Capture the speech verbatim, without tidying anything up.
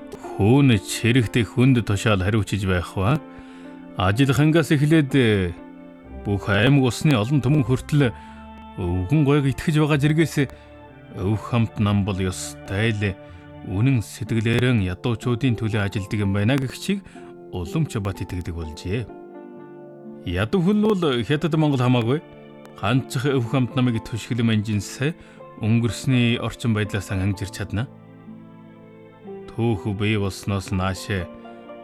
Хүүн чирэгтэй хүнд тушаал хариуцж байх ба. Ажиллахангаас эхлээд бүх аймаг усны олон түмэн хүртэл өвгөн гойг итгэж байгаа зэргээс өв хамт нам бол ёстой л үнэн сэтгэлээрэн ядуучуудын төлөө ажилдаг юм байна гэх чиг Улам ч бат итгэдэг болжээ. Ядуу хүн бол хятад Монгол хамаагүй ганцх өв хамт намыг түшгэлэн манжинсаа өнгөрсний орчин байдлаас хангирч чадна. Төөх бие болсноос нааш